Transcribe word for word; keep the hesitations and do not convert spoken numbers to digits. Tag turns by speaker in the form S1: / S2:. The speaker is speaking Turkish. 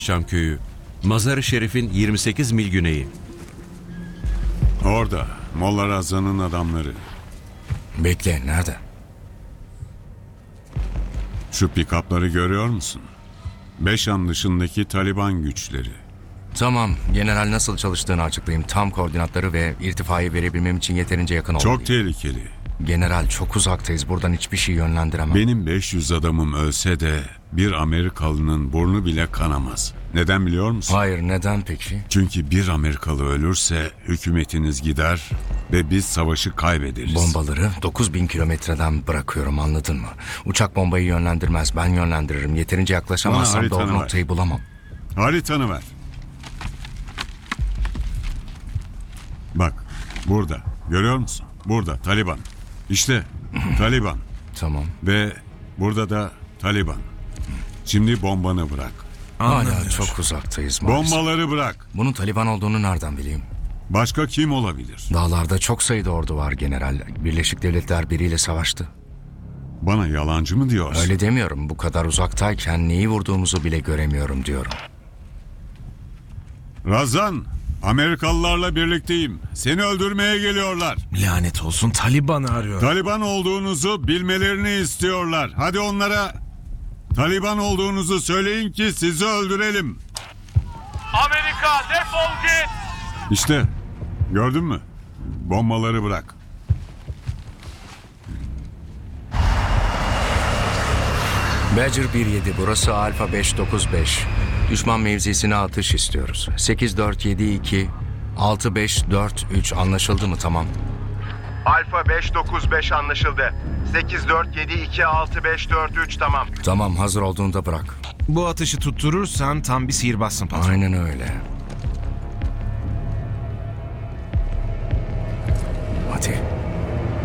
S1: Şam köyü, Mazar-ı Şerif'in yirmi sekiz mil güneyi.
S2: Orada, Molla Razan'ın adamları.
S3: Bekle, nerede?
S2: Şu pikapları görüyor musun? Beşan dışındaki Taliban güçleri.
S3: Tamam, general nasıl çalıştığını açıklayayım. Tam koordinatları ve irtifayı verebilmem için yeterince yakın olmalıyım.
S2: Çok tehlikeli.
S3: General, çok uzaktayız. Buradan hiçbir şey yönlendiremem.
S2: Benim beş yüz adamım ölse de bir Amerikalının burnu bile kanamaz. Neden biliyor musun?
S3: Hayır, neden peki?
S2: Çünkü bir Amerikalı ölürse hükümetiniz gider ve biz savaşı kaybederiz.
S3: Bombaları dokuz bin kilometreden bırakıyorum, anladın mı? Uçak bombayı yönlendirmez, ben yönlendiririm. Yeterince yaklaşamazsam
S2: Bana
S3: doğru
S2: haritanı ver.
S3: noktayı bulamam.
S2: Haritanı ver. Bak, burada. Görüyor musun? Burada Taliban. İşte Taliban.
S3: Tamam.
S2: Ve burada da Taliban. Şimdi bombanı bırak.
S3: Hala
S4: Anlamıyor.
S3: çok uzaktayız maalesef.
S2: Bombaları bırak.
S3: Bunun Taliban olduğunu nereden bileyim?
S2: Başka kim olabilir?
S3: Dağlarda çok sayıda ordu var general. Birleşik Devletler biriyle savaştı.
S2: Bana yalancı mı diyorsun?
S3: Öyle demiyorum. Bu kadar uzaktayken neyi vurduğumuzu bile göremiyorum diyorum.
S2: Razan, Amerikalılarla birlikteyim. Seni öldürmeye geliyorlar.
S4: Lanet olsun, Taliban'ı arıyor.
S2: Taliban olduğunuzu bilmelerini istiyorlar. Hadi onlara Taliban olduğunuzu söyleyin ki sizi öldürelim.
S5: Amerika defol git.
S2: İşte gördün mü? Bombaları bırak.
S3: Badger bir yedi, burası Alfa beş dokuz beş. Düşman mevzisine atış istiyoruz. sekiz dört yedi iki altı beş dört üç anlaşıldı mı? Tamam.
S6: Alfa beş dokuz beş anlaşıldı. sekiz dört yedi iki altı beş dört üç tamam.
S3: Tamam, hazır olduğunda bırak.
S4: Bu atışı tutturursan tam bir sihirbazsın patron.
S3: Aynen öyle.